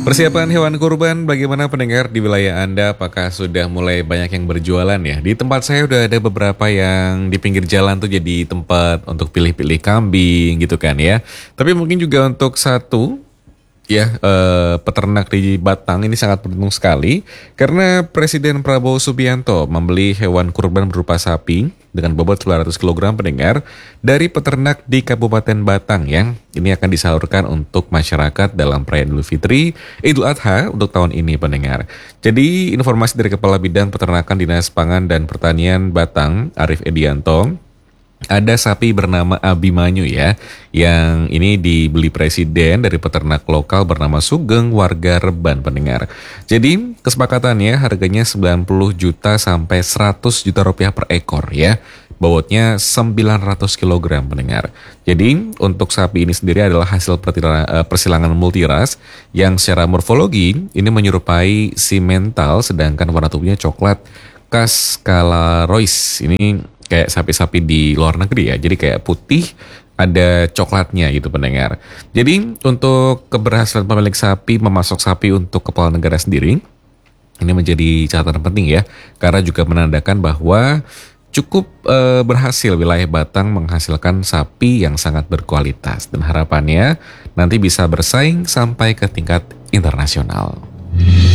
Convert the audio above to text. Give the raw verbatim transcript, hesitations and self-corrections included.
Persiapan hewan kurban bagaimana pendengar di wilayah Anda? Apakah sudah mulai banyak yang berjualan ya? Di tempat saya udah ada beberapa yang di pinggir jalan tuh jadi tempat untuk pilih-pilih kambing gitu kan ya. Tapi mungkin juga untuk satu ya, eh, peternak di Batang ini sangat beruntung sekali karena Presiden Prabowo Subianto membeli hewan kurban berupa sapi dengan bobot sembilan ratus kilogram pendengar dari peternak di Kabupaten Batang yang ini akan disalurkan untuk masyarakat dalam perayaan Idul Fitri, Idul Adha untuk tahun ini pendengar. Jadi informasi dari Kepala Bidang Peternakan Dinas Pangan dan Pertanian Batang, Arif Edianto, ada sapi bernama Abimanyu ya, yang ini dibeli presiden dari peternak lokal bernama Sugeng warga Reban pendengar. Jadi kesepakatannya harganya sembilan puluh juta sampai seratus juta rupiah per ekor ya. Bobotnya sembilan ratus kilogram pendengar. Jadi untuk sapi ini sendiri adalah hasil pertila- eh, persilangan multiras yang secara morfologi ini menyerupai simental sedangkan warna tubuhnya coklat khas Calarois. Ini kayak sapi-sapi di luar negeri ya. Jadi kayak putih, ada coklatnya gitu pendengar. Jadi untuk keberhasilan pemilik sapi memasok sapi untuk kepala negara sendiri, ini menjadi catatan penting ya. Karena juga menandakan bahwa cukup eh, berhasil wilayah Batang menghasilkan sapi yang sangat berkualitas. Dan harapannya nanti bisa bersaing sampai ke tingkat internasional.